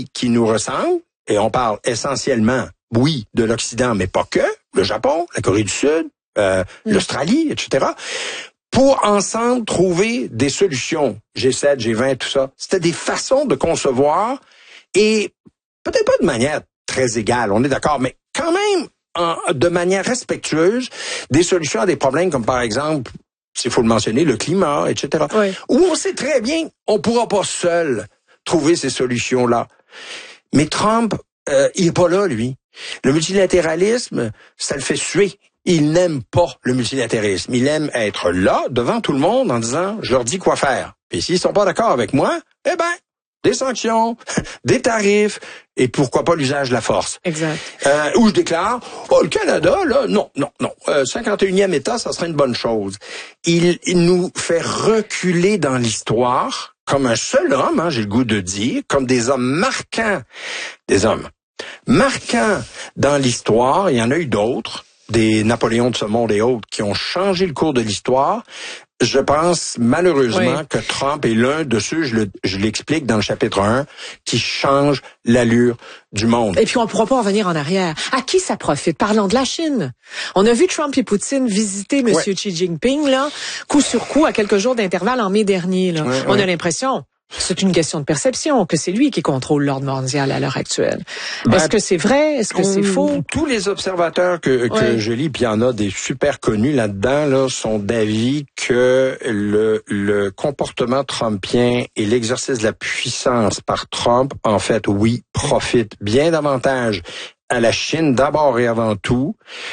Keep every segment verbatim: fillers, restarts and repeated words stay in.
pays qui nous ressemblent, et on parle essentiellement, oui, de l'Occident, mais pas que, le Japon, la Corée du Sud, euh, mm. l'Australie, et cetera, pour ensemble trouver des solutions. G sept, G vingt, tout ça. C'était des façons de concevoir, et peut-être pas de manière très égale, on est d'accord, mais quand même en, de manière respectueuse, des solutions à des problèmes comme par exemple, s'il faut le mentionner, le climat, et cetera. Oui. Où on sait très bien, on pourra pas seul trouver ces solutions-là. Mais Trump, euh, il est pas là, lui. Le multilatéralisme, ça le fait suer. Il n'aime pas le multilatéralisme. Il aime être là, devant tout le monde, en disant, je leur dis quoi faire. Puis s'ils sont pas d'accord avec moi, eh ben, des sanctions, des tarifs, et pourquoi pas l'usage de la force. Exact. Euh, où je déclare, oh, le Canada, là, non, non, non. Euh, cinquante et unième État, ça serait une bonne chose. Il, il nous fait reculer dans l'histoire, comme un seul homme, hein, j'ai le goût de dire, comme des hommes marquants, des hommes marquants dans l'histoire. Il y en a eu d'autres, des Napoléons de ce monde et autres, qui ont changé le cours de l'histoire. Je pense malheureusement oui. que Trump est l'un de ceux, je, le, je l'explique dans le chapitre un, qui change l'allure du monde. Et puis on ne pourra pas revenir en arrière. À qui ça profite? Parlons de la Chine. On a vu Trump et Poutine visiter M. Ouais. Xi Jinping, là, coup sur coup, à quelques jours d'intervalle en mai dernier. Là. Ouais, on ouais. a l'impression... C'est une question de perception, que c'est lui qui contrôle l'ordre mondial à l'heure actuelle. Ben, Est-ce que c'est vrai? Est-ce que c'est faux? Tous les observateurs que, que ouais. je lis, puis il y en a des super connus là-dedans, là, sont d'avis que le, le comportement trumpien et l'exercice de la puissance par Trump, en fait, oui, profite bien davantage à la Chine d'abord et avant tout,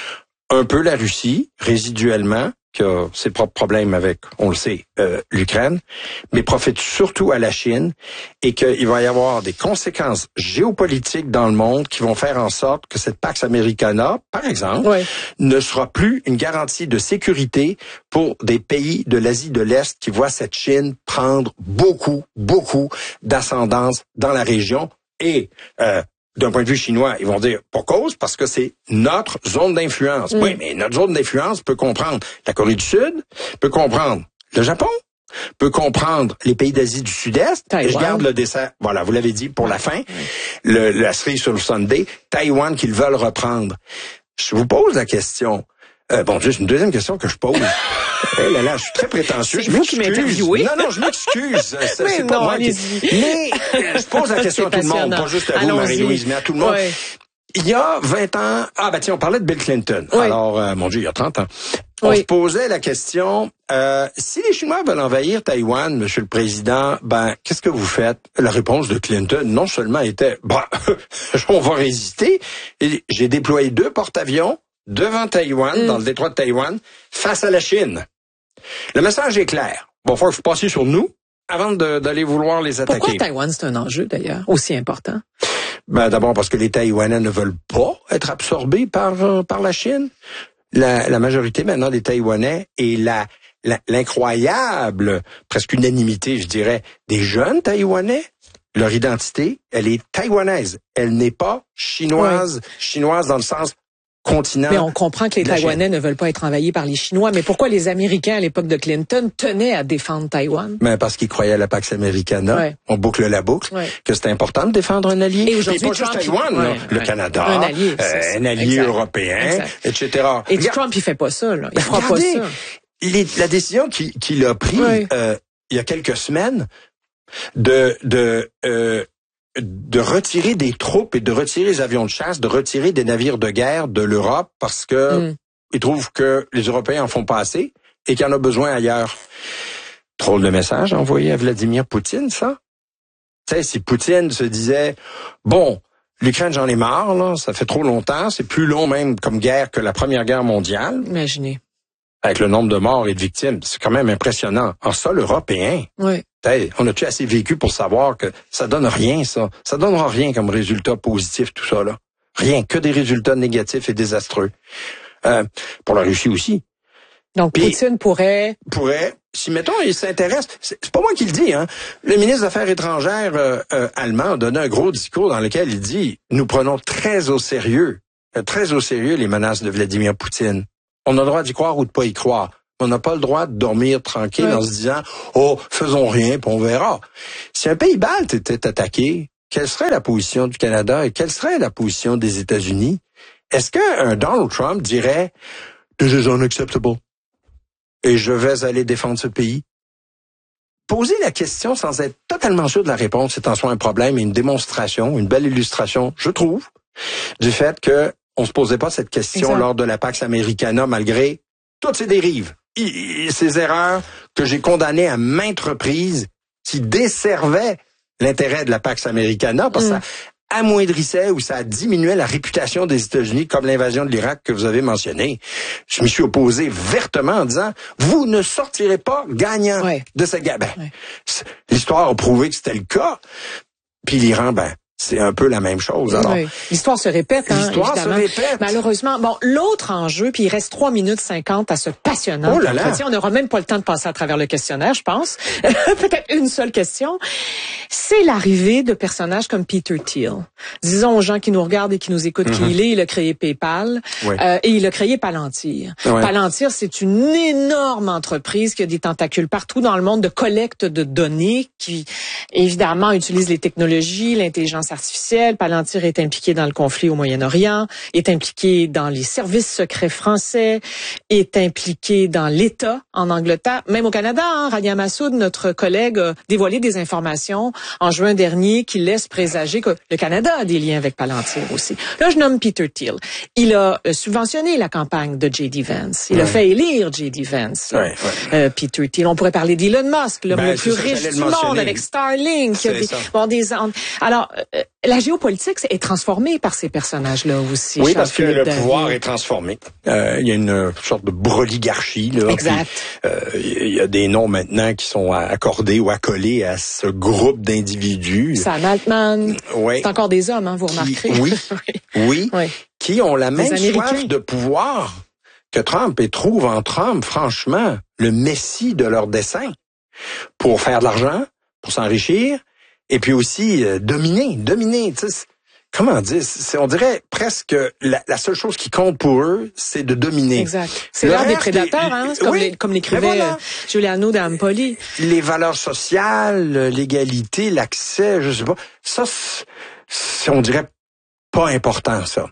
un peu la Russie, résiduellement, qui a ses propres problèmes avec, on le sait, euh, l'Ukraine, mais profite surtout à la Chine et qu'il va y avoir des conséquences géopolitiques dans le monde qui vont faire en sorte que cette Pax Americana, par exemple, ouais. ne sera plus une garantie de sécurité pour des pays de l'Asie de l'Est qui voient cette Chine prendre beaucoup, beaucoup d'ascendance dans la région et... Euh, d'un point de vue chinois, ils vont dire pour cause, parce que c'est notre zone d'influence. Mm. Oui, mais notre zone d'influence peut comprendre la Corée du Sud, peut comprendre le Japon, peut comprendre les pays d'Asie du Sud-Est. Taïwan. Et je garde le dessert, voilà, vous l'avez dit, pour la fin, le, la cerise sur le sundae, Taïwan qu'ils veulent reprendre. Je vous pose la question. Euh, bon, juste une deuxième question que je pose. Eh là là, je suis très prétentieux. C'est je vous qui m'interviewez. Non, non, je m'excuse. C'est, c'est non, pas moi allez-y. qui... Mais je pose la question à tout le monde, pas juste à vous, Allons-y. Marie-Louise, mais à tout le monde. Ouais. Il y a vingt ans... Ah, ben tiens, on parlait de Bill Clinton. Oui. Alors, euh, mon Dieu, il y a trente ans. On oui. se posait la question, euh, si les Chinois veulent envahir Taïwan, Monsieur le Président, ben, qu'est-ce que vous faites? La réponse de Clinton, non seulement était, ben, on va résister, et j'ai déployé deux porte-avions devant Taïwan, mm. dans le détroit de Taïwan, face à la Chine. Le message est clair. Bon, faut que vous passiez sur nous avant de, d'aller vouloir les attaquer. Pourquoi Taïwan, c'est un enjeu, d'ailleurs, aussi important? Ben, d'abord parce que les Taïwanais ne veulent pas être absorbés par, euh, par la Chine. La, la majorité, maintenant, des Taïwanais et la, la, l'incroyable, presque unanimité, je dirais, des jeunes Taïwanais, leur identité, elle est taïwanaise. Elle n'est pas chinoise, oui. chinoise dans le sens continent. Mais on comprend que les Taïwanais ne veulent pas être envahis par les Chinois. Mais pourquoi les Américains, à l'époque de Clinton, tenaient à défendre Taïwan? Mais parce qu'ils croyaient à la Pax Americana. Ouais. On boucle la boucle. Ouais. Que c'était important de défendre un allié. Et aujourd'hui, pas juste Taïwan, ouais, ouais. le Canada, un allié, euh, un allié exact. européen, exact. et cetera. Et Regarde, Trump, il fait pas ça, là. Il fera pas ça. Les, la décision qu'il, qu'il a prise ouais. euh, il y a quelques semaines de... de euh, de retirer des troupes et de retirer les avions de chasse, de retirer des navires de guerre de l'Europe parce que mm. ils trouvent que les Européens en font pas assez et qu'il y en a besoin ailleurs. Drôle de message envoyé à Vladimir Poutine, ça. Tu sais, si Poutine se disait, bon, l'Ukraine, j'en ai marre, là, ça fait trop longtemps, c'est plus long même comme guerre que la Première Guerre mondiale. Imaginez. Avec le nombre de morts et de victimes, c'est quand même impressionnant. En ça, l'Européen. Oui. Hey, on a-tu assez vécu pour savoir que ça donne rien, ça? Ça donnera rien comme résultat positif, tout ça, là. Rien, que des résultats négatifs et désastreux. Euh, pour la Russie aussi. Donc, Puis, Poutine pourrait... Pourrait, si, mettons, il s'intéresse... C'est, c'est pas moi qui le dis, hein. Le ministre des Affaires étrangères euh, euh, allemand a donné un gros discours dans lequel il dit « Nous prenons très au sérieux, euh, très au sérieux les menaces de Vladimir Poutine. On a le droit d'y croire ou de pas y croire. On n'a pas le droit de dormir tranquille ouais. en se disant « Oh, faisons rien, puis on verra. » Si un pays balte était attaqué, quelle serait la position du Canada et quelle serait la position des États-Unis? Est-ce qu'un Donald Trump dirait « This is unacceptable et je vais aller défendre ce pays ». Poser la question sans être totalement sûr de la réponse, c'est en soi un problème et une démonstration, une belle illustration, je trouve, du fait que on se posait pas cette question exact. Lors de la Pax Americana, malgré toutes ces dérives, et ces erreurs que j'ai condamnées à maintes reprises, qui desservaient l'intérêt de la Pax Americana, parce que mm. ça amoindrissait ou ça diminuait la réputation des États-Unis, comme l'invasion de l'Irak que vous avez mentionné. Je m'y suis opposé vertement en disant, vous ne sortirez pas gagnant ouais. de cette guerre. Ben, ouais. L'histoire a prouvé que c'était le cas. Puis l'Iran, ben, c'est un peu la même chose. Alors, oui. L'histoire se répète, hein, L'histoire évidemment. se répète. Malheureusement, bon, l'autre enjeu, puis il reste trois minutes cinquante à ce passionnant oh là là. entretien. On n'aura même pas le temps de passer à travers le questionnaire, je pense. Peut-être une seule question. C'est l'arrivée de personnages comme Peter Thiel. Disons aux gens qui nous regardent et qui nous écoutent mm-hmm. qui il est. Il a créé PayPal oui. euh, et il a créé Palantir. Oui. Palantir, c'est une énorme entreprise qui a des tentacules partout dans le monde de collecte de données qui, évidemment, utilise les technologies, l'intelligence artificielle. Palantir est impliqué dans le conflit au Moyen-Orient, est impliqué dans les services secrets français, est impliqué dans l'État en Angleterre, même au Canada. Hein, Rania Massoud, notre collègue, a dévoilé des informations en juin dernier qui laissent présager que le Canada a des liens avec Palantir aussi. Là, je nomme Peter Thiel. Il a subventionné la campagne de J D Vance. Il ouais. a fait élire J D Vance. Ouais, ouais. Euh, Peter Thiel. On pourrait parler d'Elon Musk, l'homme ben, le plus riche du monde, avec Starlink. Qui a des, bon, des, alors, euh, la géopolitique est transformée par ces personnages-là aussi. Oui, parce que le pouvoir est transformé. Euh, il y a une sorte de broligarchie. Là, exact. Puis, euh, il y a des noms maintenant qui sont accordés ou accolés à ce groupe d'individus. Sam Altman. Oui. C'est encore des hommes, hein, vous remarquerez. Qui, oui, oui, oui. Qui ont la même soif de pouvoir que Trump et trouvent en Trump, franchement, le messie de leur dessein pour faire de l'argent, pour s'enrichir, et puis aussi euh, dominer, dominer, tu sais, comment dire, c'est, on dirait presque la, la seule chose qui compte pour eux, c'est de dominer. Exact. C'est l'heure des prédateurs, les, hein, comme, oui, les, comme l'écrivait voilà. Giuliano d'Ampoli. Les valeurs sociales, l'égalité, l'accès, je sais pas, ça, c'est, on dirait pas important, ça.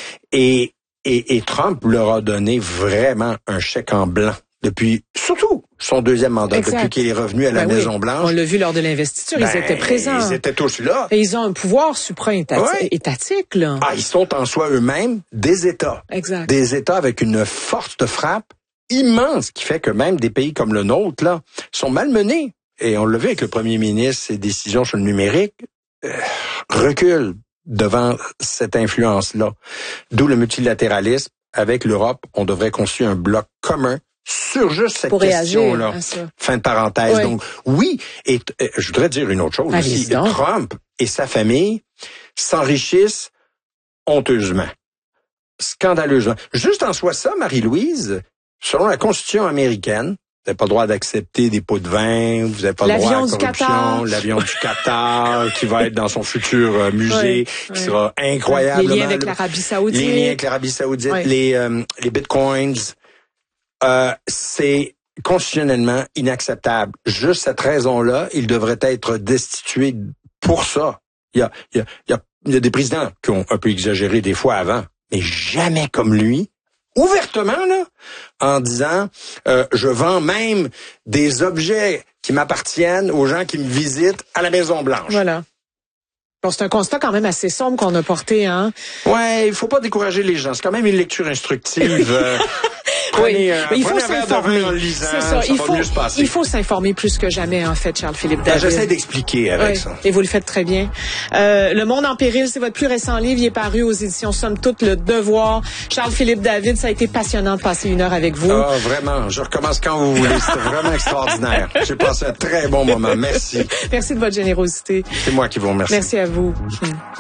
Et, et, et Trump leur a donné vraiment un chèque en blanc. Depuis, surtout, son deuxième mandat, exact. Depuis qu'il est revenu à la ben Maison-Blanche. Oui. On l'a vu lors de l'investiture, ben, ils étaient présents. Ils étaient tous là. Et ils ont un pouvoir supra-étatique, oui. là. Ah, ils sont en soi eux-mêmes des États. Exact. Des États avec une force de frappe immense qui fait que même des pays comme le nôtre, là, sont malmenés. Et on l'a vu avec le premier ministre, ses décisions sur le numérique, euh, reculent devant cette influence-là. D'où le multilatéralisme. Avec l'Europe, on devrait construire un bloc commun sur juste cette question-là. Fin de parenthèse. Oui. Donc, oui, et, et je voudrais dire une autre chose Allez aussi. Donc. Trump et sa famille s'enrichissent honteusement, scandaleusement. Juste en soi ça, Marie-Louise, selon la Constitution américaine, vous n'avez pas le droit d'accepter des pots de vin, vous n'avez pas le droit à la corruption, l'avion du Qatar qui va être dans son futur euh, musée, oui, qui oui. sera incroyablement... Les liens avec l'Arabie Saoudite. Les liens avec l'Arabie Saoudite, oui. les, euh, les bitcoins... Euh, c'est constitutionnellement inacceptable. Juste cette raison-là, il devrait être destitué pour ça. Il y a, il y a, il y a, il y a des présidents qui ont un peu exagéré des fois avant, mais jamais comme lui, ouvertement, là, en disant euh, je vends même des objets qui m'appartiennent aux gens qui me visitent à la Maison-Blanche. Voilà. Bon, c'est un constat quand même assez sombre qu'on a porté, hein. Ouais, il faut pas décourager les gens. C'est quand même une lecture instructive. euh, Oui, euh, mais il faut s'informer. C'est ça. Il faut, il faut s'informer plus que jamais, en fait, Charles-Philippe David. Ben, j'essaie d'expliquer avec oui, ça. Et vous le faites très bien. Euh, Le Monde en péril, c'est votre plus récent livre. Il est paru aux éditions Somme toute, Le Devoir. Charles-Philippe David, ça a été passionnant de passer une heure avec vous. Ah, vraiment. Je recommence quand vous voulez. C'était vraiment extraordinaire. J'ai passé un très bon moment. Merci. Merci de votre générosité. C'est moi qui vous remercie. Merci à vous.